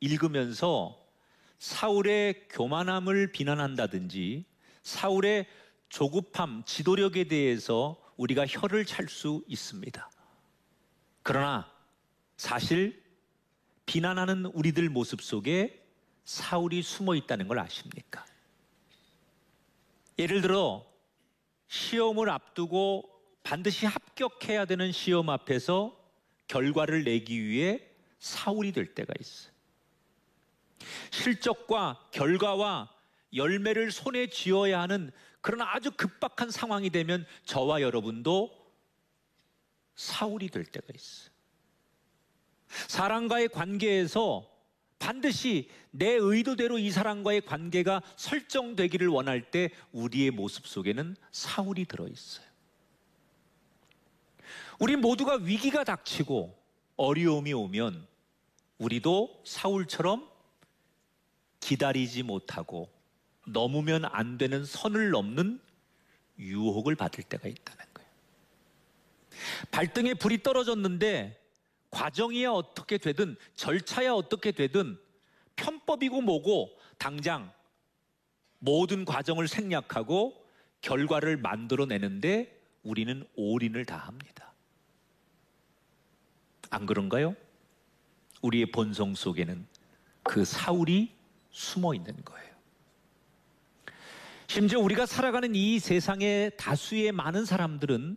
읽으면서 사울의 교만함을 비난한다든지 사울의 조급함, 지도력에 대해서 우리가 혀를 찰 수 있습니다. 그러나 사실 비난하는 우리들 모습 속에 사울이 숨어 있다는 걸 아십니까? 예를 들어 시험을 앞두고 반드시 합격해야 되는 시험 앞에서 결과를 내기 위해 사울이 될 때가 있어요. 실적과 결과와 열매를 손에 쥐어야 하는 그런 아주 급박한 상황이 되면 저와 여러분도 사울이 될 때가 있어요. 사람과의 관계에서 반드시 내 의도대로 이 사람과의 관계가 설정되기를 원할 때 우리의 모습 속에는 사울이 들어있어요. 우리 모두가 위기가 닥치고 어려움이 오면 우리도 사울처럼 기다리지 못하고 넘으면 안 되는 선을 넘는 유혹을 받을 때가 있다는 거예요. 발등에 불이 떨어졌는데 과정이야 어떻게 되든 절차야 어떻게 되든 편법이고 뭐고 당장 모든 과정을 생략하고 결과를 만들어내는데 우리는 올인을 다 합니다. 안 그런가요? 우리의 본성 속에는 그 사울이 숨어 있는 거예요. 심지어 우리가 살아가는 이 세상의 다수의 많은 사람들은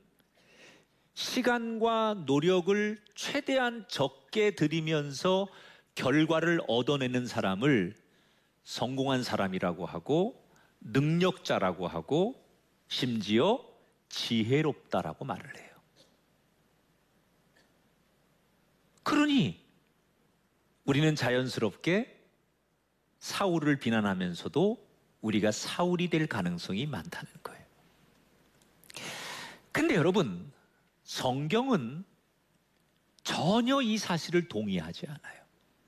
시간과 노력을 최대한 적게 들이면서 결과를 얻어내는 사람을 성공한 사람이라고 하고 능력자라고 하고 심지어 지혜롭다라고 말을 해요. 그러니 우리는 자연스럽게 사울을 비난하면서도 우리가 사울이 될 가능성이 많다는 거예요. 근데 여러분, 성경은 전혀 이 사실을 동의하지 않아요.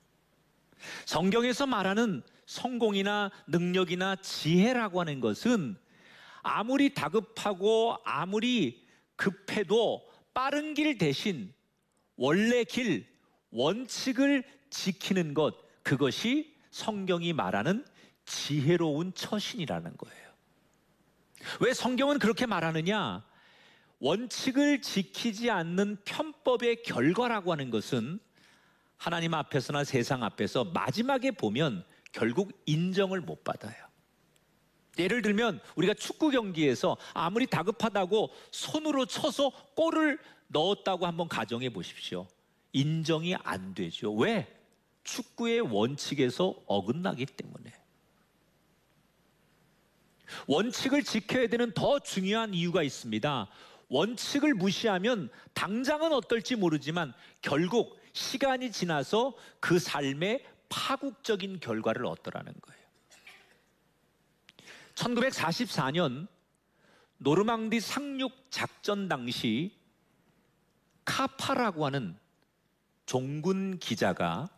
성경에서 말하는 성공이나 능력이나 지혜라고 하는 것은 아무리 다급하고 아무리 급해도 빠른 길 대신 원래 길, 원칙을 지키는 것, 그것이 성경이 말하는 지혜로운 처신이라는 거예요. 왜 성경은 그렇게 말하느냐? 원칙을 지키지 않는 편법의 결과라고 하는 것은 하나님 앞에서나 세상 앞에서 마지막에 보면 결국 인정을 못 받아요. 예를 들면 우리가 축구 경기에서 아무리 다급하다고 손으로 쳐서 골을 넣었다고 한번 가정해 보십시오. 인정이 안 되죠. 왜? 축구의 원칙에서 어긋나기 때문에. 원칙을 지켜야 되는 더 중요한 이유가 있습니다. 원칙을 무시하면 당장은 어떨지 모르지만 결국 시간이 지나서 그 삶에 파국적인 결과를 얻더라는 거예요. 1944년 노르망디 상륙 작전 당시 카파라고 하는 종군 기자가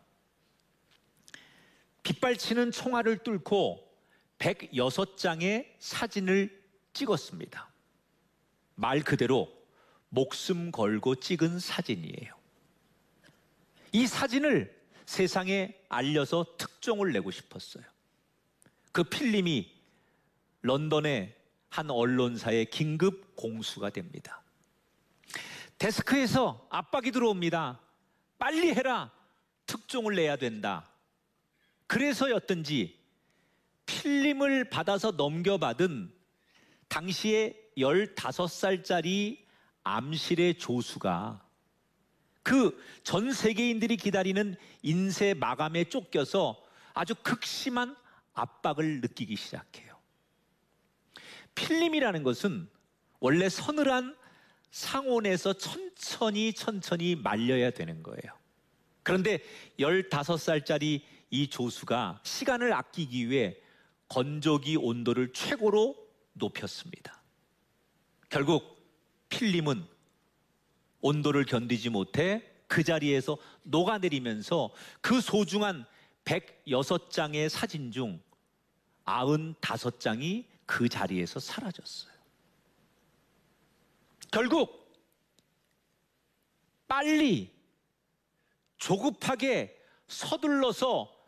빗발치는 총알을 뚫고 106장의 사진을 찍었습니다. 말 그대로 목숨 걸고 찍은 사진이에요. 이 사진을 세상에 알려서 특종을 내고 싶었어요. 그 필름이 런던의 한 언론사에 긴급 공수가 됩니다. 데스크에서 압박이 들어옵니다. 빨리 해라. 특종을 내야 된다. 그래서였든지 필름을 받아서 넘겨받은 당시에 15살짜리 암실의 조수가 그 전 세계인들이 기다리는 인쇄 마감에 쫓겨서 아주 극심한 압박을 느끼기 시작해요. 필름이라는 것은 원래 서늘한 상온에서 천천히 말려야 되는 거예요. 그런데 15살짜리 이 조수가 시간을 아끼기 위해 건조기 온도를 최고로 높였습니다. 결국 필름은 온도를 견디지 못해 그 자리에서 녹아내리면서 그 소중한 106장의 사진 중 95장이 그 자리에서 사라졌어요. 결국 빨리 조급하게 서둘러서